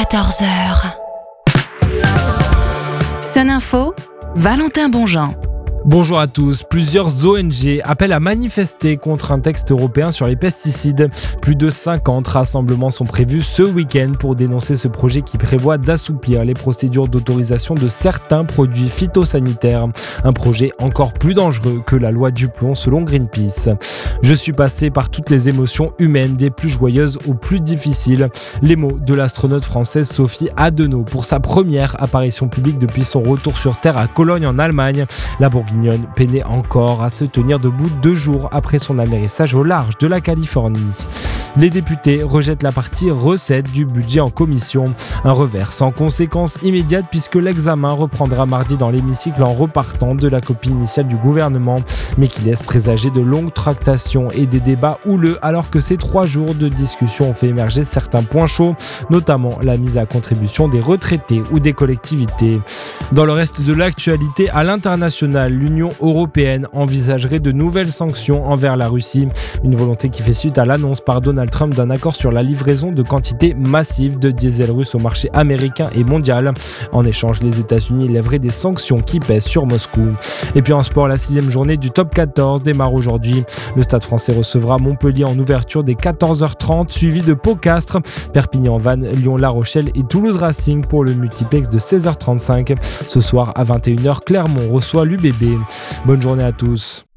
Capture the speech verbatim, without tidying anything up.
quatorze heures. Sun Info, Valentin Bonjean. Bonjour à tous. Plusieurs O N G appellent à manifester contre un texte européen sur les pesticides. Plus de cinquante rassemblements sont prévus ce week-end pour dénoncer ce projet qui prévoit d'assouplir les procédures d'autorisation de certains produits phytosanitaires. Un projet encore plus dangereux que la loi du plomb selon Greenpeace. Je suis passé par toutes les émotions humaines, des plus joyeuses aux plus difficiles. Les mots de l'astronaute française Sophie Adenau pour sa première apparition publique depuis son retour sur Terre à Cologne en Allemagne. La Bourguignonne peinait encore à se tenir debout deux jours après son amérissage au large de la Californie. Les députés rejettent la partie recettes du budget en commission. Un revers sans conséquence immédiate puisque l'examen reprendra mardi dans l'hémicycle en repartant de la copie initiale du gouvernement, mais qui laisse présager de longues tractations et des débats houleux alors que ces trois jours de discussion ont fait émerger certains points chauds, notamment la mise à contribution des retraités ou des collectivités. Dans le reste de l'actualité, à l'international, l'Union européenne envisagerait de nouvelles sanctions envers la Russie, une volonté qui fait suite à l'annonce par Donald Trump d'un accord sur la livraison de quantités massives de diesel russe au marché américain et mondial. En échange, les États-Unis lèveraient des sanctions qui pèsent sur Moscou. Et puis en sport, la sixième journée du top quatorze démarre aujourd'hui. Le Stade français recevra Montpellier en ouverture dès quatorze heures trente, suivi de Pau-Castres, Perpignan-Vannes, Lyon-La Rochelle et Toulouse Racing pour le multiplex de seize heures trente-cinq. Ce soir à vingt et une heures, Clermont reçoit l'U B B. Bonne journée à tous.